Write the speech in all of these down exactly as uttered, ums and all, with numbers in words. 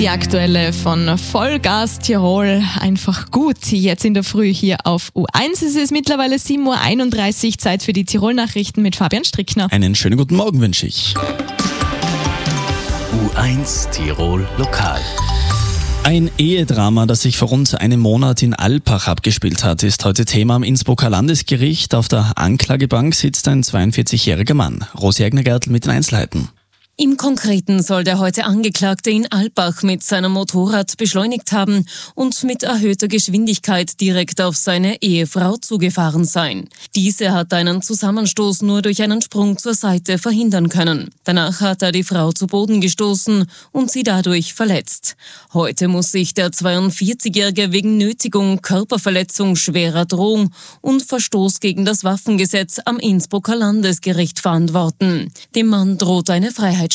Die aktuelle von Vollgas Tirol, einfach gut, jetzt in der Früh hier auf U eins. Es ist mittlerweile sieben Uhr einunddreißig, Zeit für die Tirol-Nachrichten mit Fabian Strickner. Einen schönen guten Morgen wünsche ich. U eins Tirol Lokal. Ein Ehedrama, das sich vor rund einem Monat in Alpbach abgespielt hat, ist heute Thema am Innsbrucker Landesgericht. Auf der Anklagebank sitzt ein zweiundvierzigjähriger Mann. Rosi Egner-Gertl mit den Einzelheiten. Im Konkreten soll der heute Angeklagte in Alpbach mit seinem Motorrad beschleunigt haben und mit erhöhter Geschwindigkeit direkt auf seine Ehefrau zugefahren sein. Diese hat einen Zusammenstoß nur durch einen Sprung zur Seite verhindern können. Danach hat er die Frau zu Boden gestoßen und sie dadurch verletzt. Heute muss sich der zweiundvierzigjährige wegen Nötigung, Körperverletzung, schwerer Drohung und Verstoß gegen das Waffengesetz am Innsbrucker Landesgericht verantworten. Dem Mann droht eine Freiheitsstrafe.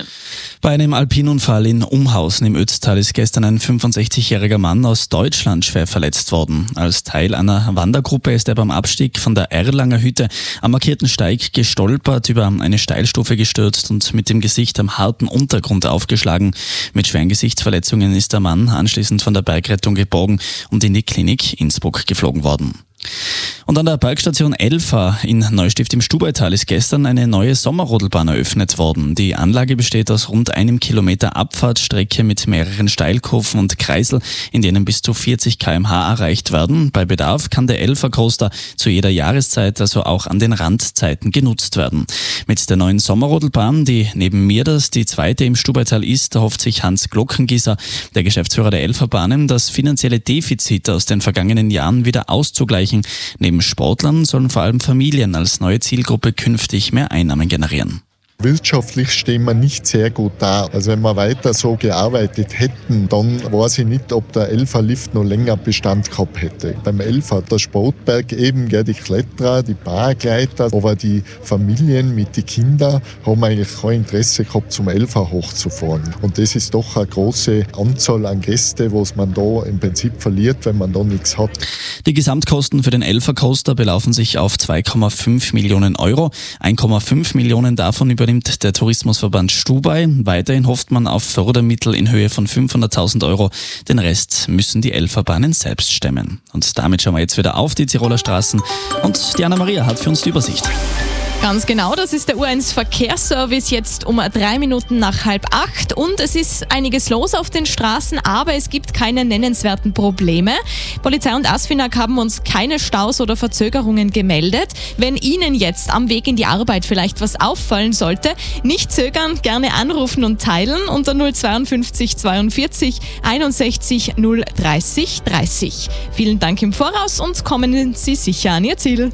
Bei einem Alpinunfall in Umhausen im Ötztal ist gestern ein fünfundsechzigjähriger Mann aus Deutschland schwer verletzt worden. Als Teil einer Wandergruppe ist er beim Abstieg von der Erlanger Hütte am markierten Steig gestolpert, über eine Steilstufe gestürzt und mit dem Gesicht am harten Untergrund aufgeschlagen. Mit schweren Gesichtsverletzungen ist der Mann anschließend von der Bergrettung geborgen und in die Klinik Innsbruck geflogen worden. Und an der Bergstation Elfa in Neustift im Stubaital ist gestern eine neue Sommerrodelbahn eröffnet worden. Die Anlage besteht aus rund einem Kilometer Abfahrtsstrecke mit mehreren Steilkurven und Kreisel, in denen bis zu vierzig Kilometer pro Stunde erreicht werden. Bei Bedarf kann der Elfa Coaster zu jeder Jahreszeit, also auch an den Randzeiten, genutzt werden. Mit der neuen Sommerrodelbahn, die neben mir das die zweite im Stubaital ist, erhofft sich Hans Glockengießer, der Geschäftsführer der Elfa-Bahnen, das finanzielle Defizit aus den vergangenen Jahren wieder auszugleichen. Neben Sportlern sollen vor allem Familien als neue Zielgruppe künftig mehr Einnahmen generieren. Wirtschaftlich stehen wir nicht sehr gut da. Also wenn wir weiter so gearbeitet hätten, dann weiß ich nicht, ob der Elfa-Lift noch länger Bestand gehabt hätte. Beim Elfa der Sportberg eben, gell, die Kletterer, die Paragleiter, aber die Familien mit den Kindern haben eigentlich kein Interesse gehabt, zum Elfa hochzufahren. Und das ist doch eine große Anzahl an Gästen, was man da im Prinzip verliert, wenn man da nichts hat. Die Gesamtkosten für den Elfa Coaster belaufen sich auf zwei Komma fünf Millionen Euro. ein Komma fünf Millionen davon über nimmt der Tourismusverband Stubai. Weiterhin hofft man auf Fördermittel in Höhe von fünfhunderttausend Euro. Den Rest müssen die Elfa-Bahnen selbst stemmen. Und damit schauen wir jetzt wieder auf die Tiroler Straßen. Und die Anna-Maria hat für uns die Übersicht. Ganz genau, das ist der U eins Verkehrsservice jetzt um drei Minuten nach halb acht und es ist einiges los auf den Straßen, aber es gibt keine nennenswerten Probleme. Polizei und ASFINAG haben uns keine Staus oder Verzögerungen gemeldet. Wenn Ihnen jetzt am Weg in die Arbeit vielleicht was auffallen sollte, nicht zögern, gerne anrufen und teilen unter null zweiundfünfzig zweiundvierzig einundsechzig null dreißig dreißig. Vielen Dank im Voraus und kommen Sie sicher an Ihr Ziel.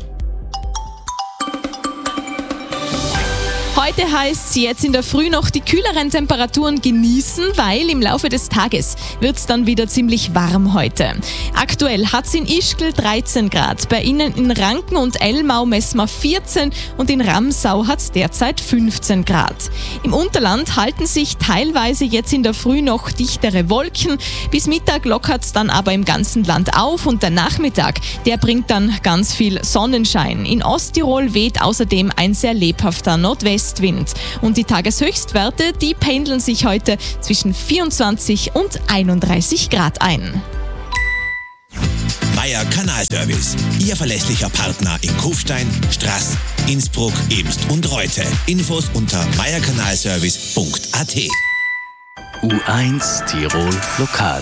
Heute heißt es jetzt in der Früh noch die kühleren Temperaturen genießen, weil im Laufe des Tages wird es dann wieder ziemlich warm heute. Aktuell hat es in Ischgl dreizehn Grad, bei Ihnen in Ranken und Elmau messen wir vierzehn und in Ramsau hat es derzeit fünfzehn Grad. Im Unterland halten sich teilweise jetzt in der Früh noch dichtere Wolken. Bis Mittag lockert es dann aber im ganzen Land auf und der Nachmittag, der bringt dann ganz viel Sonnenschein. In Osttirol weht außerdem ein sehr lebhafter Nordwest. Und die Tageshöchstwerte, die pendeln sich heute zwischen vierundzwanzig und einunddreißig Grad ein. Meier Kanalservice, Ihr verlässlicher Partner in Kufstein, Straß, Innsbruck, Emst und Reute. Infos unter meierkanalservice punkt a t. U eins Tirol Lokal.